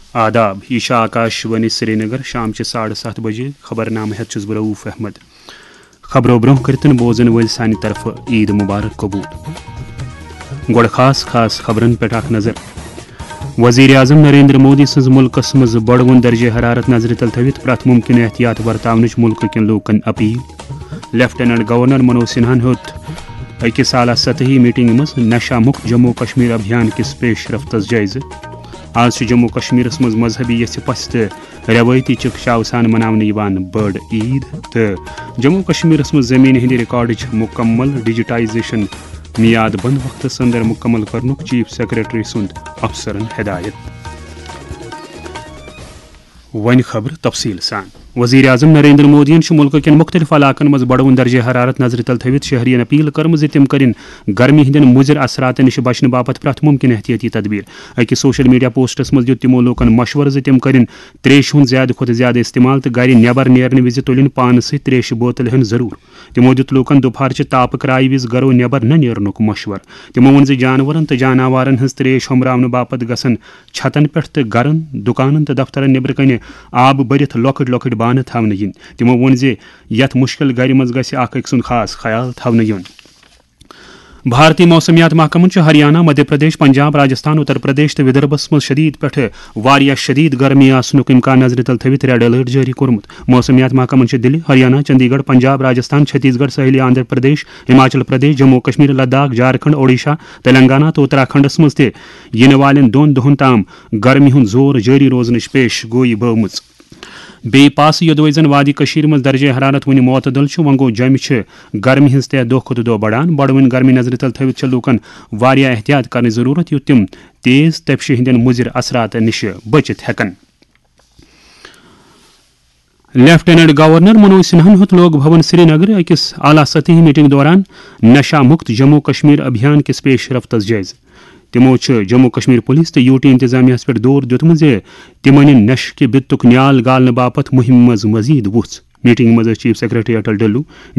آداب، یہ آکاشوانی سری نگر شام 7:30 بجے خبرنامہ ہیت چھس بہ رؤف احمد۔ خبرو برہ کرتن بوزن ول سانہ طرف عید مبارک قبول۔ گوڑ خاص خبرن پہ اخ نظر۔ وزیر اعظم نریندر مودی سز ملکس مز بڑون درجہ حرارت نظر تل تھوت پرت ممکن احتیاط برتاونچ ملک کن لوکن اپیل۔ لیفٹیننٹ گورنر منوج سنہن ہیوت اکہ سالہ سطحی میٹنگ مز نشہ مکت جموں کشمیر ابھیان کس پیش رفتس جائزہ۔ آج جموں کشمیرس مز مذہبی یس پس تو روایتی چکشاو سان مناونہ بڑ عید تو جموں کشمیرس مز زمین ہند ریکارڈچ مکمل ڈیجیٹائزیشن میاد بند وقتس اندر مکمل کرنک چیف سیکرٹری سند افسرن ہدایت۔ ون خبر تفصیل سان۔ وزیر اعظم نریندر مودین ملک کن مختلف علاقن مز بڑون درجہ حرارت نظر تل تھوت شہرین اپیل کرم تم کرن گرمی ہند مضر اثرات نش بچنے باپت پرت ممکن احتیاطی تدبیر۔ اکس سوشل میڈیا پوسٹس مز دیت تمو لوکن مشورہ تم کرن تریش ہند زیادہ کھت زیادہ استعمال تو گھر نبر نیرنے وز تلن پان ست تریش بوتل ہن ضرور۔ تمو دیت لوکن دوپہرچہ تاپ کرائے وز گھرو نبر نہ نیرنک مشور۔ تمو ون جانورن تو جاناوارن ہز تریش ہمراون باپت گھن چھتن پہ تو گرن دکانن تو دفترن نبر کن آب برت لۄکٕٹۍ لۄکٕٹۍ بانہ تھاونہ ین۔ تمو ون یتھ مشکل گھر مز گژھِ اکھ أکۍ سُنٛد خاص خیال تھاونہ یُن۔ بھارتی موسمیات محکمن ہریانہ، مدھیہ پردیش، پنجاب، راجستھان، اتر پردیش تو ودربھس مز شدید پہ واریاہ شدید گرمی آسنک امکان نظر تل تھوت ریڈ الرٹ جاری کورمت۔ موسمیات محکمن دلہ، ہریانہ، چندی گڑھ، پنجاب، راجستھان، چھتیس گڑھ، ساحلی آندھرا پردیش، ہماچل پردیش، جموں کشمیر، لداخ، جھارکھنڈ، اوڈیشہ، تلنگانہ تو اتراکھنڈس مز تہ ین والن 2 دۄہن تام گرمی ہند زور جاری روزنچ پیش گوئی بٲومٕژ۔ بی پاس یودوے زن وادی کشیر مز درجہ حرارت ون معتدل ون گو جمہ گرمی ہز تہ دۄہ کھۄتہٕ دۄہ بڑان۔ بڑوٕنۍ گرمی نظر تل تھوت لوکن واریاہ احتیاط کرنے ضرورت یُتھ تم تیز تپشہِ ہندین مضر اثرات نش بچت ہیکن۔ لیفٹیننٹ گورنر منوج سنہن ہیوت لوک بھون سری نگر اکس اعلیٰ سطحی میٹنگ دوران نشہ مکت جموں کشمیر ابھیان کس پیش رفتس جائزہ۔ تمو جموں کشمیر پولیس تو یوٹی انتظامیہ پہ دور دیتمت تمن نشہ کہ بتک نیال گالنہ باپت مہم مز مزید وُژھ۔ میٹنگ مز چیف سیکرٹری اٹل ڈلو،